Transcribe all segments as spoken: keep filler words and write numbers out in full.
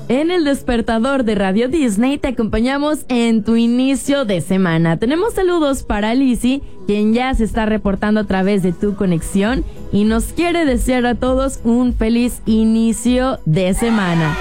En el despertador de Radio Disney te acompañamos en tu inicio de semana. Tenemos saludos para Lizzy, quien ya se está reportando a través de tu conexión y nos quiere desear a todos un feliz inicio de semana.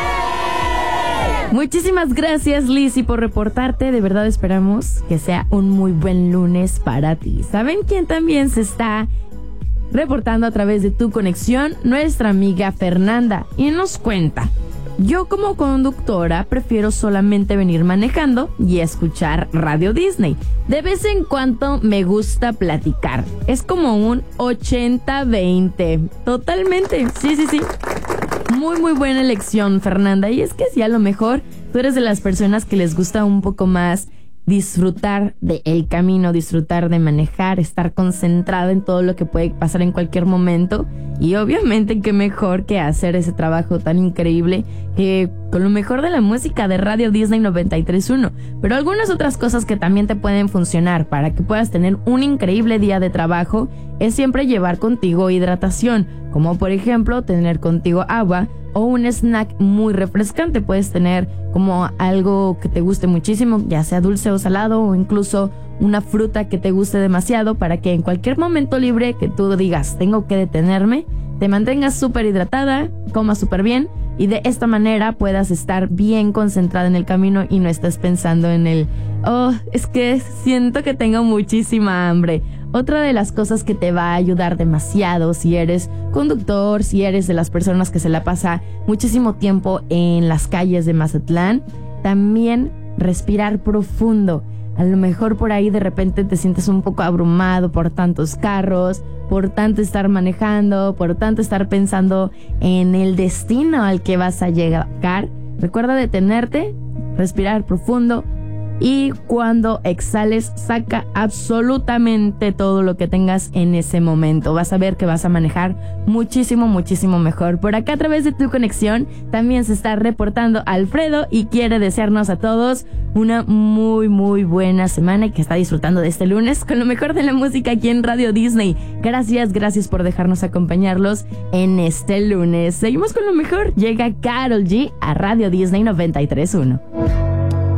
Muchísimas gracias, Lizzy, por reportarte. De verdad esperamos que sea un muy buen lunes para ti. ¿Saben quién también se está reportando a través de tu conexión? Nuestra amiga Fernanda, y nos cuenta: yo como conductora prefiero solamente venir manejando y escuchar Radio Disney. De vez en cuando me gusta platicar. Es como un ochenta veinte. Totalmente. Sí, sí, sí. Muy, muy buena elección, Fernanda. Y es que si a lo mejor tú eres de las personas que les gusta un poco más disfrutar del camino, disfrutar de manejar, estar concentrada en todo lo que puede pasar en cualquier momento. Y obviamente qué mejor que hacer ese trabajo tan increíble que con lo mejor de la música de Radio Disney noventa y tres punto uno. Pero algunas otras cosas que también te pueden funcionar para que puedas tener un increíble día de trabajo es siempre llevar contigo hidratación, como por ejemplo tener contigo agua o un snack muy refrescante. Puedes tener como algo que te guste muchísimo, ya sea dulce o salado, o incluso una fruta que te guste demasiado, para que en cualquier momento libre que tú digas tengo que detenerme, te mantengas súper hidratada, comas súper bien y de esta manera puedas estar bien concentrada en el camino y no estés pensando en el oh, es que siento que tengo muchísima hambre. Otra de las cosas que te va a ayudar demasiado si eres conductor, si eres de las personas que se la pasa muchísimo tiempo en las calles de Mazatlán, también respirar profundo. A lo mejor por ahí de repente te sientes un poco abrumado por tantos carros, por tanto estar manejando, por tanto estar pensando en el destino al que vas a llegar. Recuerda detenerte, respirar profundo. Y cuando exhales, saca absolutamente todo lo que tengas en ese momento. Vas a ver que vas a manejar muchísimo, muchísimo mejor. Por acá a través de tu conexión también se está reportando Alfredo y quiere desearnos a todos una muy, muy buena semana y que está disfrutando de este lunes con lo mejor de la música aquí en Radio Disney. Gracias, gracias por dejarnos acompañarlos en este lunes. Seguimos con lo mejor. Llega Karol G a Radio Disney noventa y tres punto uno.